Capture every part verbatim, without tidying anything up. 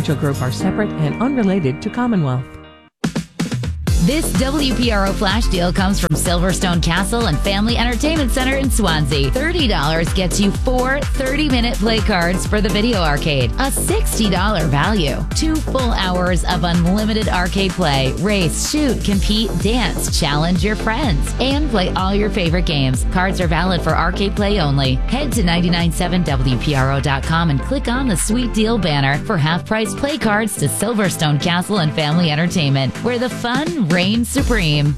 Financial Group are separate and unrelated to Commonwealth. This W P R O flash deal comes from Silverstone Castle and Family Entertainment Center in Swansea. thirty dollars gets you four thirty-minute play cards for the video arcade. A sixty dollars value. Two full hours of unlimited arcade play. Race, shoot, compete, dance, challenge your friends, and play all your favorite games. Cards are valid for arcade play only. Head to nine nine seven W P R O dot com and click on the Sweet Deal banner for half-price play cards to Silverstone Castle and Family Entertainment, where the fun reigns supreme.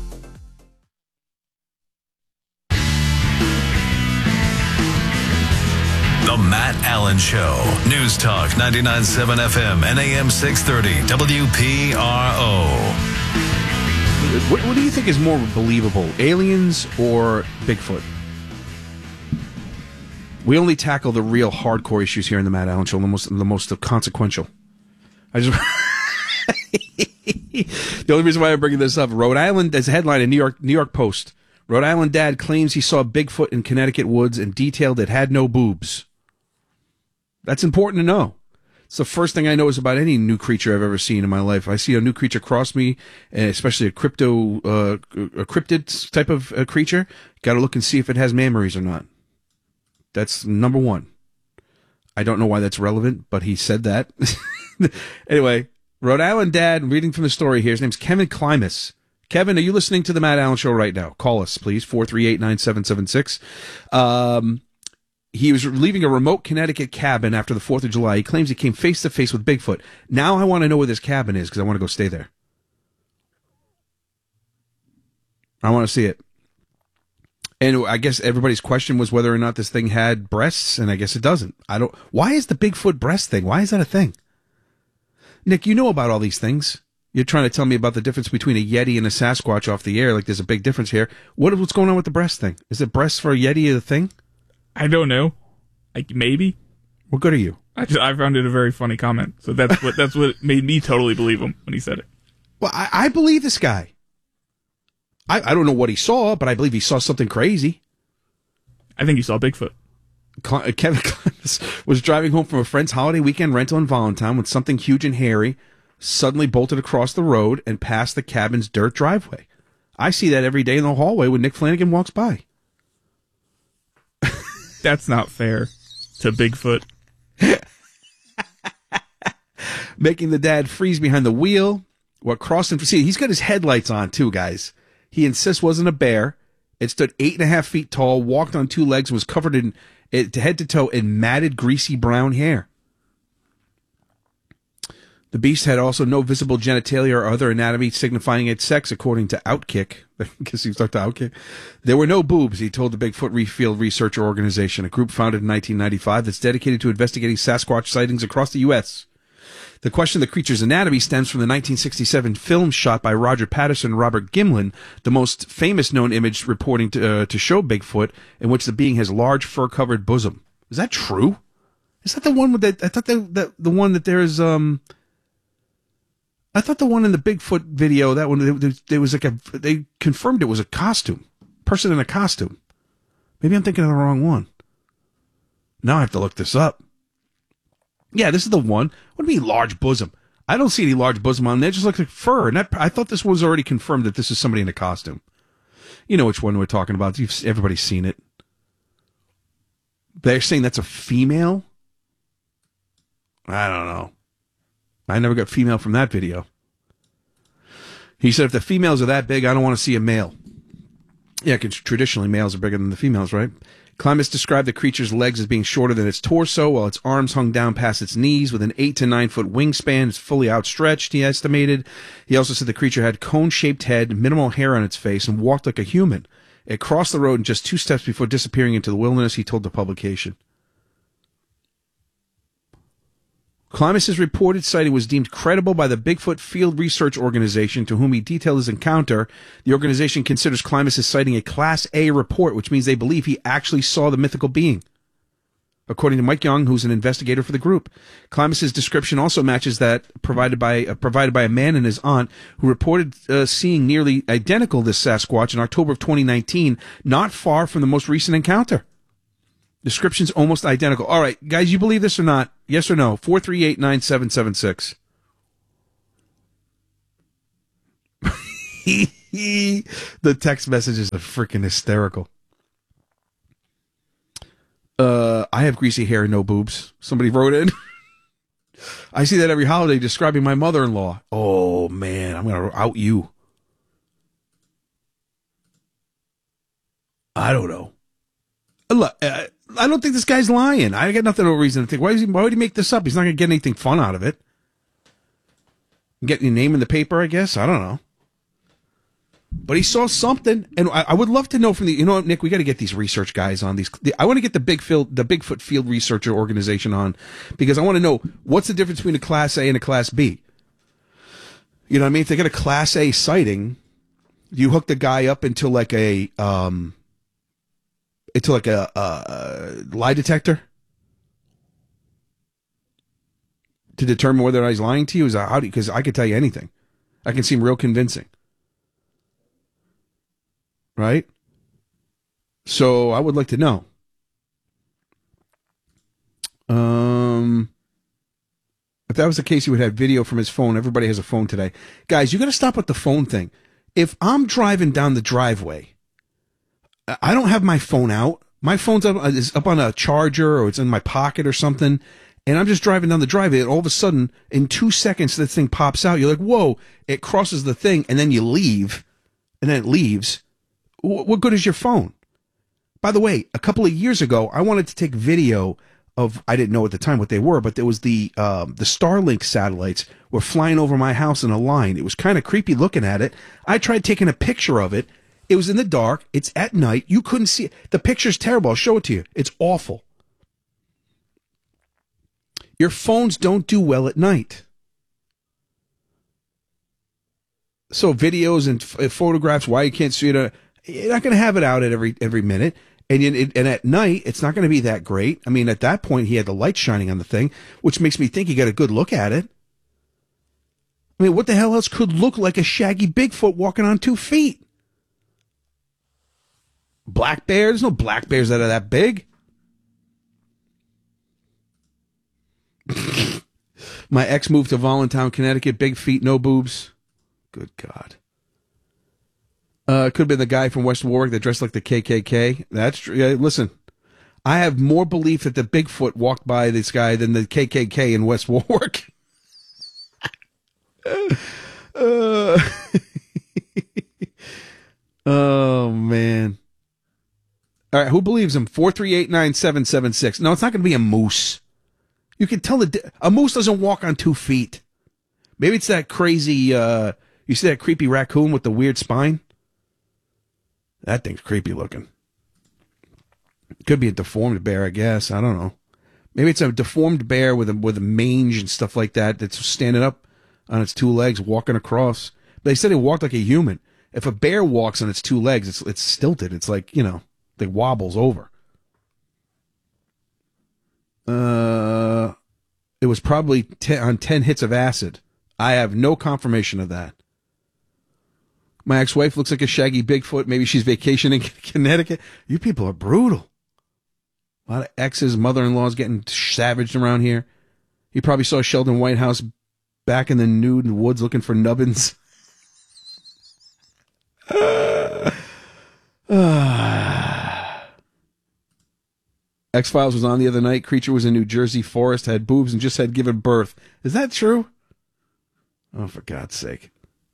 The Matt Allen Show. News Talk ninety-nine point seven F M and A M six thirty W P R O. What, what do you think is more believable, aliens or Bigfoot? We only tackle the real hardcore issues here in the Matt Allen Show, the most, the most consequential. I just... The only reason why I'm bringing this up, Rhode Island, as a headline in New York New York Post, Rhode Island dad claims he saw Bigfoot in Connecticut woods and detailed it had no boobs. That's important to know. It's the first thing I know is about any new creature I've ever seen in my life. I see a new creature cross me, especially a crypto, uh, a cryptid type of uh, creature. Got to look and see if it has mammaries or not. That's number one. I don't know why that's relevant, but he said that. Anyway. Rhode Island dad, reading from the story here, his name's Kevin Klimas. Kevin, are you listening to the Matt Allen Show right now? Call us, please, four three eight, nine seven seven six. Um, he was leaving a remote Connecticut cabin after the fourth of July. He claims he came face-to-face with Bigfoot. Now I want to know where this cabin is because I want to go stay there. I want to see it. And I guess everybody's question was whether or not this thing had breasts, and I guess it doesn't. I don't. Why is the Bigfoot breast thing? Why is that a thing? Nick, you know about all these things. You're trying to tell me about the difference between a Yeti and a Sasquatch off the air. Like there's a big difference here. What what's going on with the breast thing? Is it breasts for a Yeti a thing? I don't know. Like maybe. What good are you? I just, I found it a very funny comment. So that's what that's what made me totally believe him when he said it. Well, I, I believe this guy. I, I don't know what he saw, but I believe he saw something crazy. I think he saw Bigfoot. Kevin Klimas was driving home from a friend's holiday weekend rental in Voluntown when something huge and hairy suddenly bolted across the road and past the cabin's dirt driveway. I see that every day in the hallway when Nick Flanagan walks by. That's not fair to Bigfoot. Making the dad freeze behind the wheel. What crossed him? See, he's got his headlights on too, guys. He insists wasn't a bear. It stood eight and a half feet tall, walked on two legs, and was covered in it, head to toe in matted, greasy brown hair. The beast had also no visible genitalia or other anatomy signifying its sex, according to Outkick. I guess he was talking to Outkick. There were no boobs, he told the Bigfoot Field Research Organization, a group founded in nineteen ninety-five that's dedicated to investigating Sasquatch sightings across the U S The question of the creature's anatomy stems from the nineteen sixty-seven film shot by Roger Patterson and Robert Gimlin, the most famous known image reporting to, uh, to show Bigfoot, in which the being has large fur-covered bosom. Is that true? Is that the one with that? I thought that, that the one that there is. Um, I thought the one in the Bigfoot video, that one, there, there was like a. They confirmed it was a costume, person in a costume. Maybe I'm thinking of the wrong one. Now I have to look this up. Yeah, this is the one. What do you mean large bosom? I don't see any large bosom on there. It just looks like fur. And that, I thought this was already confirmed that this is somebody in a costume. You know which one we're talking about. You've, everybody's seen it. They're saying that's a female? I don't know. I never got female from that video. He said if the females are that big, I don't want to see a male. Yeah, because traditionally males are bigger than the females, right? Klimas described the creature's legs as being shorter than its torso, while its arms hung down past its knees with an eight to nine foot wingspan. It's fully outstretched, he estimated. He also said the creature had cone-shaped head, minimal hair on its face, and walked like a human. It crossed the road in just two steps before disappearing into the wilderness, he told the publication. Klimas' reported sighting was deemed credible by the Bigfoot Field Research Organization, to whom he detailed his encounter. The organization considers Klimas' sighting a Class A report, which means they believe he actually saw the mythical being. According to Mike Young, who's an investigator for the group, Klimas' description also matches that provided by uh, provided by a man and his aunt, who reported uh, seeing nearly identical this Sasquatch in October of twenty nineteen, not far from the most recent encounter. Description's almost identical. All right, guys, you believe this or not? Yes or no? four three eight, nine seven seven six. The text messages are freaking hysterical. Uh, I have greasy hair and no boobs. Somebody wrote in. I see that every holiday describing my mother-in-law. Oh, man, I'm going to out you. I don't know. Look, uh, I don't think this guy's lying. I got nothing, no reason to think. Why, is he, why would he make this up? He's not going to get anything fun out of it. Get your name in the paper, I guess. I don't know. But he saw something, and I, I would love to know from the, you know what, Nick, we got to get these research guys on these. I want to get the big field, the Bigfoot Field Researcher Organization on, because I want to know what's the difference between a Class A and a Class B. You know what I mean? If they got a Class A sighting, you hook the guy up into like a, um, into like a, a lie detector to determine whether or not he's lying to you. Is how do because I could tell you anything. I can seem real convincing. Right? So I would like to know. Um, if that was the case, he would have video from his phone. Everybody has a phone today. Guys, you got to stop with the phone thing. If I'm driving down the driveway, I don't have my phone out. My phone's up, is up on a charger or it's in my pocket or something. And I'm just driving down the driveway, and all of a sudden, in two seconds, this thing pops out. You're like, whoa, it crosses the thing, and then you leave, and then it leaves. What good is your phone? By the way, a couple of years ago, I wanted to take video of, I didn't know at the time what they were, but there was the um, the Starlink satellites were flying over my house in a line. It was kind of creepy looking at it. I tried taking a picture of it. It was in the dark. It's at night. You couldn't see it. The picture's terrible. I'll show it to you. It's awful. Your phones don't do well at night. So videos and f- photographs, why you can't see it, uh, you're not going to have it out at every every minute. And you, and at night, it's not going to be that great. I mean, at that point, he had the light shining on the thing, which makes me think he got a good look at it. I mean, what the hell else could look like a shaggy Bigfoot walking on two feet? Black bear? There's no black bears that are that big. My ex moved to Voluntown, Connecticut. Big feet, no boobs. Good God. Uh, could have been the guy from West Warwick that dressed like the K K K. That's true. Yeah, listen, I have more belief that the Bigfoot walked by this guy than the K K K in West Warwick. uh, oh, man. All right, who believes him? four three eight, nine seven seven six. No, it's not going to be a moose. You can tell the a moose doesn't walk on two feet. Maybe it's that crazy, uh, you see that creepy raccoon with the weird spine? That thing's creepy looking. Could be a deformed bear, I guess. I don't know. Maybe it's a deformed bear with a with a mange and stuff like that that's standing up on its two legs, walking across. But they said it walked like a human. If a bear walks on its two legs, it's it's stilted. It's like, you know, it wobbles over. Uh, it was probably ten, on ten hits of acid. I have no confirmation of that. My ex-wife looks like a shaggy Bigfoot. Maybe she's vacationing in Connecticut. You people are brutal. A lot of exes, mother-in-laws getting savaged around here. You probably saw Sheldon Whitehouse back in the nude woods looking for nubbins. uh, uh. X-Files was on the other night. Creature was in New Jersey forest, had boobs, and just had given birth. Is that true? Oh, for God's sake.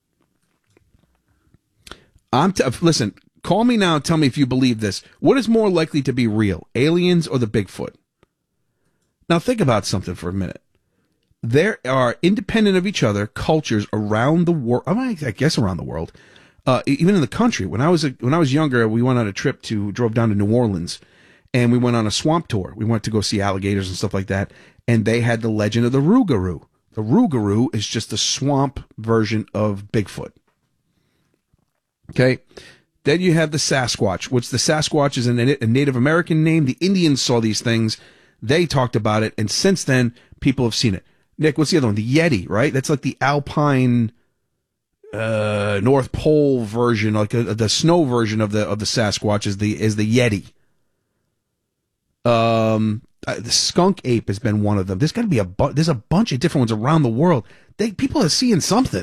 I'm t- listen, call me now and tell me if you believe this. What is more likely to be real, aliens or the Bigfoot? Now think about something for a minute. There are, independent of each other, cultures around the world, I guess around the world, uh, even in the country. When I was a, when I was younger, we went on a trip to, drove down to New Orleans, and we went on a swamp tour. We went to go see alligators and stuff like that, and they had the legend of the Rougarou. The Rougarou is just a swamp version of Bigfoot. Okay, then you have the Sasquatch, which the Sasquatch is a Native American name. The Indians saw these things. They talked about it, and since then, people have seen it. Nick, what's the other one? The Yeti, right? That's like the alpine uh, North Pole version, like a, the snow version of the of the Sasquatch is the is the Yeti. Um, uh, the skunk ape has been one of them. There's got to be a bu- there's a bunch of different ones around the world. They people are seeing something,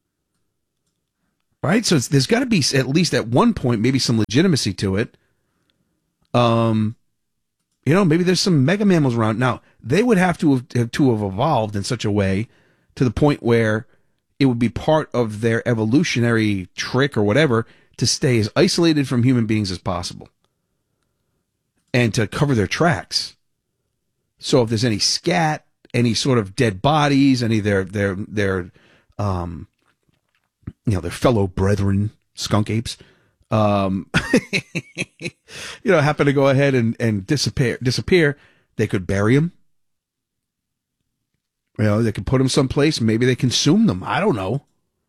right? So it's, there's got to be at least at one point maybe some legitimacy to it. Um, you know, maybe there's some mega mammals around. Now they would have to have to have evolved in such a way to the point where it would be part of their evolutionary trick or whatever to stay as isolated from human beings as possible and to cover their tracks. So if there's any scat, any sort of dead bodies, any of their, their, their, um, you know, their fellow brethren, skunk apes, um, you know, happen to go ahead and, and disappear, disappear, they could bury them. You know, they could put them someplace. Maybe they consume them. I don't know.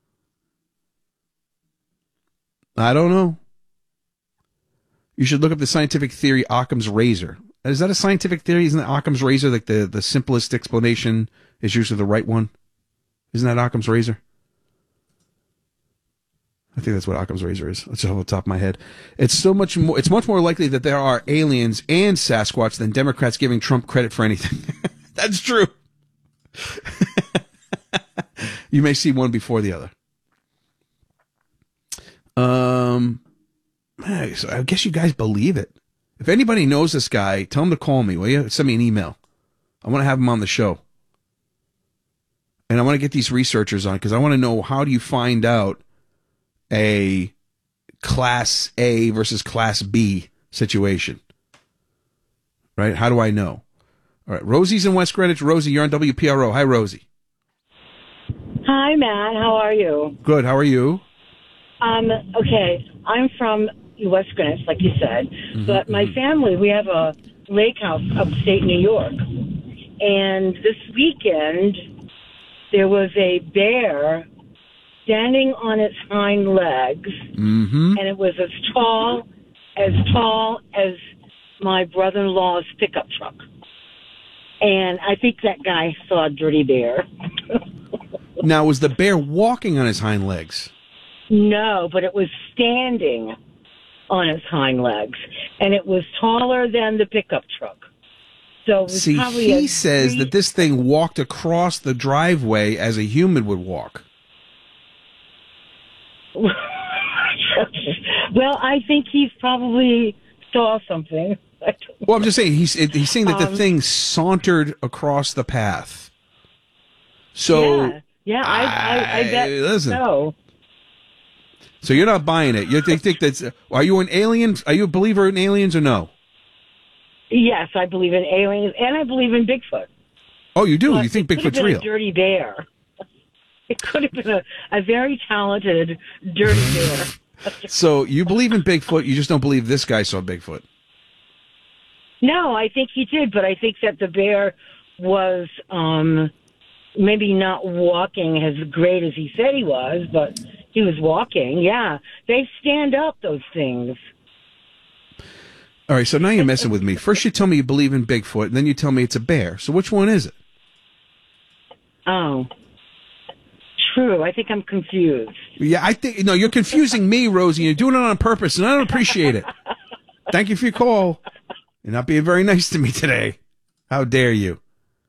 I don't know. You should look up the scientific theory Occam's razor. Is that a scientific theory? Isn't Occam's razor like the, the simplest explanation is usually the right one? Isn't that Occam's razor? I think that's what Occam's razor is. That's off the top of my head. It's so much more. It's much more likely that there are aliens and Sasquatch than Democrats giving Trump credit for anything. That's true. You may see one before the other. Um, so I guess you guys believe it. If anybody knows this guy, tell him to call me, will you? Send me an email. I want to have him on the show. And I want to get these researchers on because I want to know, how do you find out a class A versus class B situation? Right? How do I know? All right. Rosie's in West Greenwich. Rosie, you're on W P R O. Hi, Rosie. Hi, Matt. How are you? Good. How are you? Um, okay. I'm from West Greenwich, like you said. Mm-hmm, but my mm-hmm. family, we have a lake house upstate New York. And this weekend, there was a bear standing on its hind legs. Mm-hmm. And it was as tall, as tall as my brother-in-law's pickup truck. And I think that guy saw a dirty bear. Now, was the bear walking on his hind legs? No, but it was standing on its hind legs, and it was taller than the pickup truck. So it was See, probably he a says three... that this thing walked across the driveway as a human would walk. Well, I think he probably saw something. Well, I'm just saying, he's he's saying that the um, thing sauntered across the path. So, yeah, yeah I, I, I bet listen. so. So you're not buying it. You think, think that's? Are you an alien? Are you a believer in aliens or no? Yes, I believe in aliens, and I believe in Bigfoot. Oh, you do? But you think Bigfoot's Bigfoot's real? A dirty bear. It could have been a, a very talented dirty bear. So you believe in Bigfoot? You just don't believe this guy saw Bigfoot? No, I think he did, but I think that the bear was um, maybe not walking as great as he said he was, but he was walking. Yeah, they stand up, those things. All right, so now you're messing with me. First you tell me you believe in Bigfoot, and then you tell me it's a bear. So which one is it? Oh, true. I think I'm confused. Yeah, I think, no, you're confusing me, Rosie. You're doing it on purpose, and I don't appreciate it. Thank you for your call. You're not being very nice to me today. How dare you?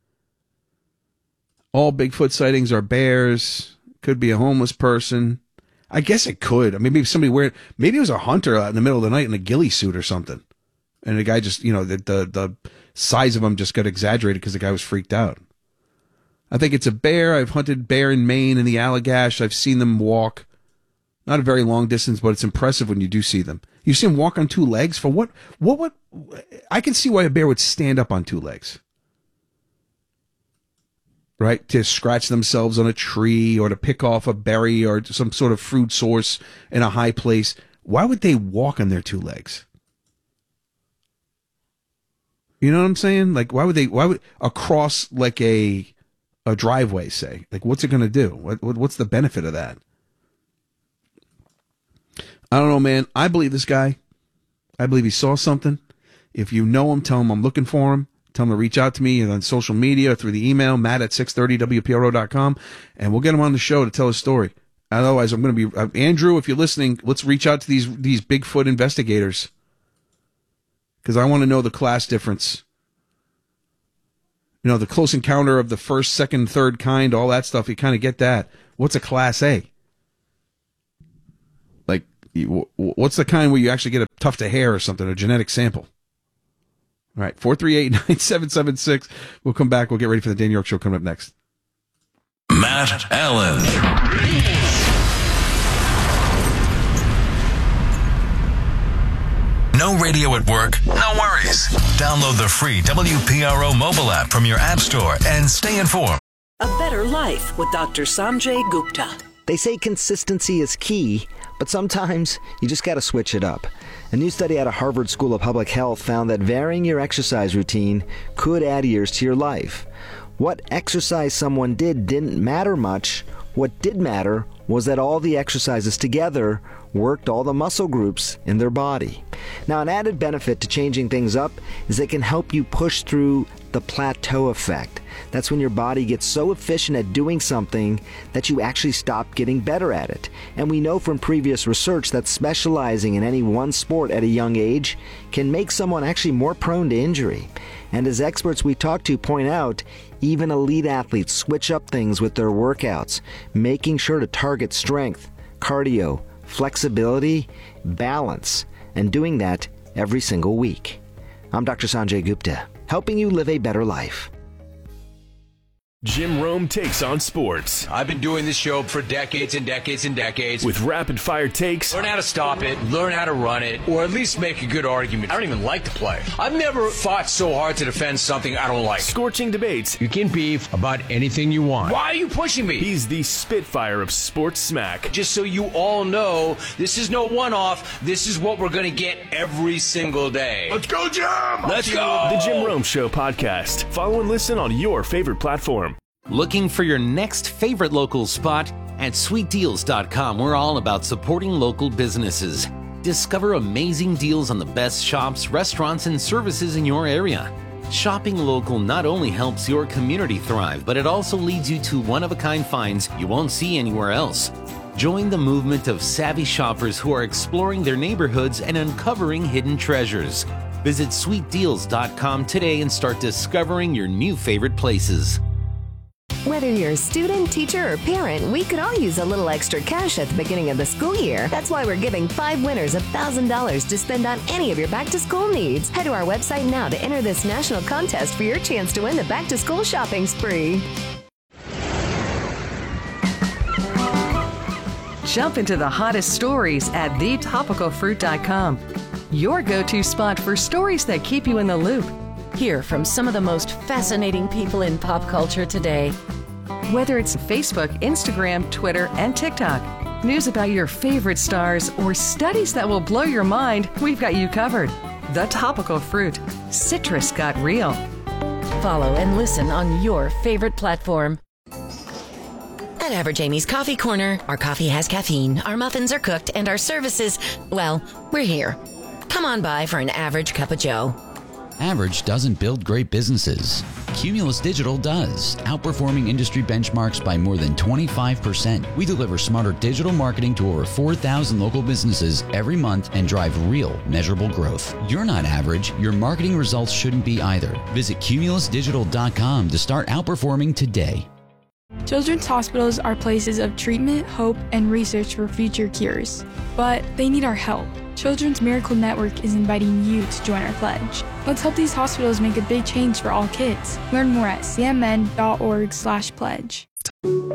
All Bigfoot sightings are bears. Could be a homeless person. I guess it could. I mean, maybe somebody wearing, maybe it was a hunter out in the middle of the night in a ghillie suit or something. And the guy just, you know, the the, the size of him just got exaggerated because the guy was freaked out. I think it's a bear. I've hunted bear in Maine in the Allagash. I've seen them walk. Not a very long distance, but it's impressive when you do see them. You see them walk on two legs? For what? What would? I can see why a bear would stand up on two legs. Right? To scratch themselves on a tree or to pick off a berry or some sort of fruit source in a high place. Why would they walk on their two legs? You know what I'm saying? Like, why would they, why would, across like a, a driveway, say? Like, what's it going to do? What, what, what's the benefit of that? I don't know, man. I believe this guy. I believe he saw something. If you know him, tell him I'm looking for him. Tell him to reach out to me on social media, through the email, matt at six thirty W P R O dot com, and we'll get him on the show to tell his story. Otherwise, I'm going to be, uh, Andrew, if you're listening, let's reach out to these, these Bigfoot investigators. because I want to know the class difference. You know, the close encounter of the first, second, third kind, all that stuff, you kind of get that. What's a class A? Like, what's the kind where you actually get a tuft of hair or something, a genetic sample? All right, four three eight, nine seven seven six. We'll come back. We'll get ready for the Dan York Show coming up next. Matt Allen. No radio at work? No worries. Download the free W P R O mobile app from your app store and stay informed. A Better Life with Doctor Sanjay Gupta. They say consistency is key, but sometimes you just got to switch it up. A new study out of Harvard School of Public Health found that varying your exercise routine could add years to your life. What exercise someone did didn't matter much. What did matter was that all the exercises together worked all the muscle groups in their body. Now, an added benefit to changing things up is it can help you push through the plateau effect. That's when your body gets so efficient at doing something that you actually stop getting better at it. And we know from previous research that specializing in any one sport at a young age can make someone actually more prone to injury. And as experts we talk to point out, even elite athletes switch up things with their workouts, making sure to target strength, cardio, flexibility, balance, and doing that every single week. I'm Doctor Sanjay Gupta, helping you live a better life. Jim Rome takes on sports. I've been doing this show for decades and decades and decades. With rapid-fire takes. Learn how to stop it, learn how to run it, or at least make a good argument. I don't even like to play. I've never fought so hard to defend something I don't like. Scorching debates. You can beef about anything you want. Why are you pushing me? He's the Spitfire of sports smack. Just so you all know, this is no one-off. This is what we're going to get every single day. Let's go, Jim! Let's go! The Jim Rome Show podcast. Follow and listen on your favorite platform. Looking for your next favorite local spot? At sweet deals dot com, we're all about supporting local businesses. Discover amazing deals on the best shops, restaurants, and services in your area. Shopping local not only helps your community thrive, but it also leads you to one-of-a-kind finds you won't see anywhere else. Join the movement of savvy shoppers who are exploring their neighborhoods and uncovering hidden treasures. Visit sweet deals dot com today and start discovering your new favorite places. Whether you're a student, teacher, or parent, we could all use a little extra cash at the beginning of the school year. That's why we're giving five winners one thousand dollars to spend on any of your back-to-school needs. Head to our website now to enter this national contest for your chance to win the back-to-school shopping spree. Jump into the hottest stories at the topical fruit dot com. Your go-to spot for stories that keep you in the loop. Hear from some of the most fascinating people in pop culture today. Whether it's Facebook, Instagram, Twitter, and TikTok, news about your favorite stars, or studies that will blow your mind, we've got you covered. The Topical Fruit. Citrus got real. Follow and listen on your favorite platform. At Average Amy's Coffee Corner, our coffee has caffeine, our muffins are cooked, and our services, well, we're here. Come on by for an average cup of joe. Average doesn't build great businesses. Cumulus Digital does, outperforming industry benchmarks by more than twenty-five percent. We deliver smarter digital marketing to over four thousand local businesses every month and drive real, measurable growth. You're not average. Your marketing results shouldn't be either. Visit cumulus digital dot com to start outperforming today. Children's hospitals are places of treatment, hope, and research for future cures. But they need our help. Children's Miracle Network is inviting you to join our pledge. Let's help these hospitals make a big change for all kids. Learn more at c m n dot org slash pledge.